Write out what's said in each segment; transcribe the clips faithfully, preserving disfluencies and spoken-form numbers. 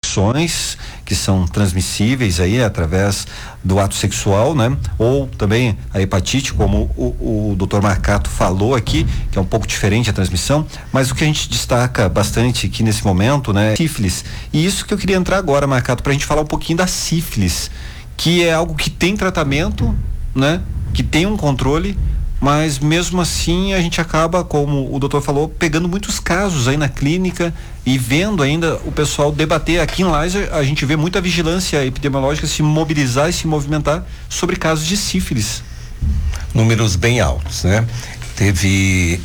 infecções que são transmissíveis aí através do ato sexual, né? Ou também a hepatite, como o, o doutor Marcato falou aqui, que é um pouco diferente a transmissão, mas o que a gente destaca bastante aqui nesse momento, né? Sífilis. E isso que eu queria entrar agora, Marcato, pra gente falar um pouquinho da sífilis, que é algo que tem tratamento, né? Que tem um controle, mas mesmo assim a gente acaba, como o doutor falou, pegando muitos casos aí na clínica e vendo ainda o pessoal debater. Aqui em Lages a gente vê muita vigilância epidemiológica se mobilizar e se movimentar sobre casos de sífilis. Números bem altos, né? Teve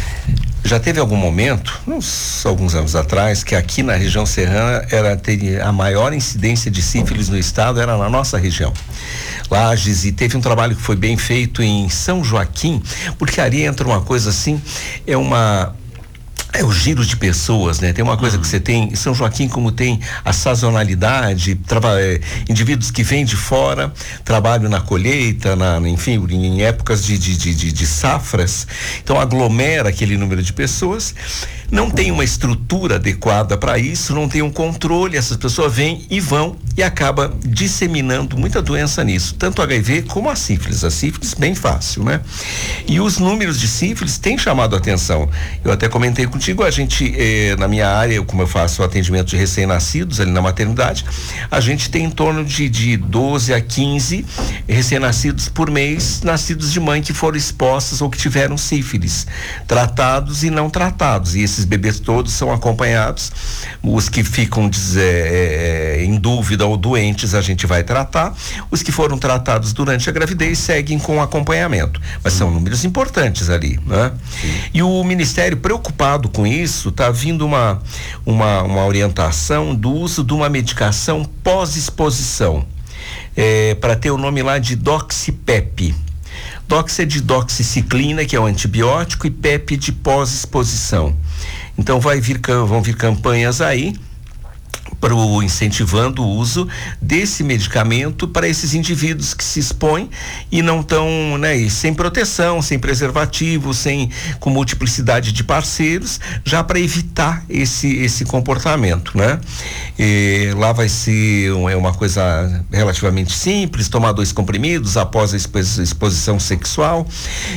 já teve algum momento, uns alguns anos atrás, que aqui na região serrana era teria a maior incidência de sífilis no estado era na nossa região. Lages, e teve um trabalho que foi bem feito em São Joaquim, porque ali entra uma coisa assim, é uma é o giro de pessoas, né? Tem uma coisa uhum. que você tem em São Joaquim, como tem a sazonalidade, traba, é, indivíduos que vêm de fora, trabalham na colheita, na, enfim, em épocas de, de, de, de safras, então aglomera aquele número de pessoas, não tem uma estrutura adequada para isso, não tem um controle, essas pessoas vêm e vão e acaba disseminando muita doença nisso, tanto H I V como a sífilis, a sífilis bem fácil, né? E os números de sífilis têm chamado a atenção. Eu até comentei contigo, a gente, eh, na minha área, como eu faço o atendimento de recém-nascidos ali na maternidade, a gente tem em torno de, de doze a quinze recém-nascidos por mês, nascidos de mãe que foram expostas ou que tiveram sífilis, tratados e não tratados, e esses bebês todos são acompanhados, os que ficam é, em dúvida ou doentes a gente vai tratar, os que foram tratados durante a gravidez seguem com acompanhamento, mas são números importantes ali, né? Sim. E o Ministério, preocupado com isso, está vindo uma, uma, uma orientação do uso de uma medicação pós-exposição, é, para ter o nome lá de Doxipep. Dox é de doxiciclina, que é um antibiótico, e P E P de pós-exposição. Então vai vir, vão vir campanhas aí pro incentivando o uso desse medicamento para esses indivíduos que se expõem e não estão, né, e sem proteção, sem preservativo, sem com multiplicidade de parceiros, já para evitar esse esse comportamento, né? E lá vai ser um, é uma coisa relativamente simples, tomar dois comprimidos após a expo- exposição sexual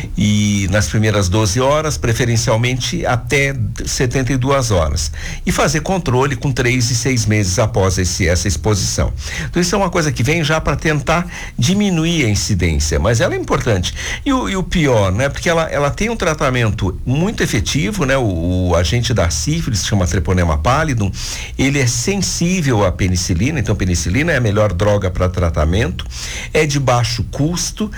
e nas primeiras doze horas, preferencialmente até setenta e duas horas, e fazer controle com três e seis meses após esse, essa exposição. Então isso é uma coisa que vem já para tentar diminuir a incidência, mas ela é importante. E o, e o pior, né? Porque ela, ela tem um tratamento muito efetivo, né? O, o agente da sífilis, chama Treponema pallidum, ele é sensível à penicilina, então penicilina é a melhor droga para tratamento, é de baixo custo,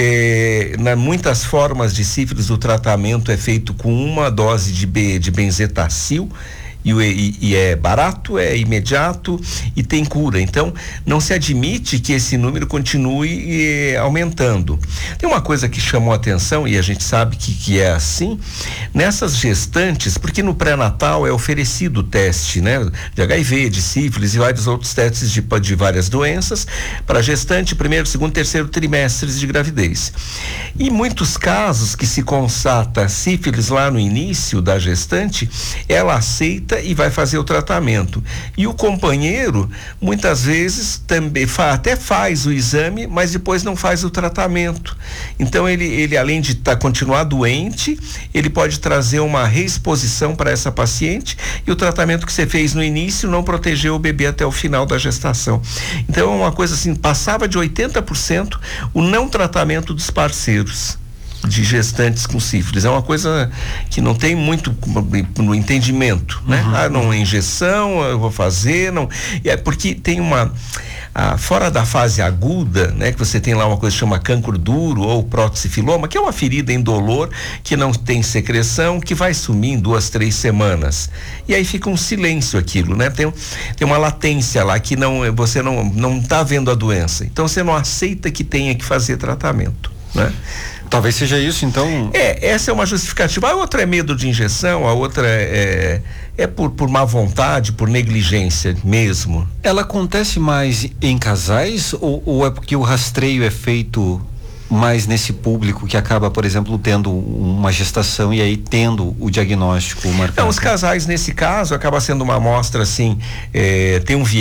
é, na muitas formas de sífilis o tratamento é feito com uma dose de, B, de benzetacil, E, e, e é barato, é imediato e tem cura. Então não se admite que esse número continue eh, aumentando. Tem uma coisa que chamou a atenção e a gente sabe que, que é assim nessas gestantes, porque no pré-natal é oferecido o teste, né, de H I V, de sífilis e vários outros testes de, de várias doenças para gestante, primeiro, segundo, terceiro trimestres de gravidez. E muitos casos que se constata sífilis lá no início da gestante, ela aceita e vai fazer o tratamento. E o companheiro, muitas vezes, também fa, até faz o exame, mas depois não faz o tratamento. Então, ele, ele além de tá, continuar doente, ele pode trazer uma reexposição para essa paciente e o tratamento que você fez no início não protegeu o bebê até o final da gestação. Então, é uma coisa assim, passava de oitenta por cento o não tratamento dos parceiros de gestantes com sífilis. É uma coisa que não tem muito no entendimento, né? Uhum. Ah, não é injeção, eu vou fazer, não. E é porque tem uma ah, fora da fase aguda, né? Que você tem lá uma coisa que chama cancro duro ou prótese-filoma, que é uma ferida indolor que não tem secreção, que vai sumir em duas, três semanas. E aí fica um silêncio aquilo, né? Tem, tem uma latência lá que não, você não, não tá vendo a doença. Então você não aceita que tenha que fazer tratamento, né? Talvez seja isso, então. É, essa é uma justificativa. A outra é medo de injeção, a outra é, é, é por, por má vontade, por negligência mesmo. Ela acontece mais em casais ou, ou é porque o rastreio é feito mais nesse público que acaba, por exemplo, tendo uma gestação e aí tendo o diagnóstico marcado? Não, os casais nesse caso acaba sendo uma amostra assim, é, tem um